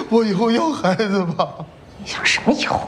我以后要孩子吧。 你想什么以后？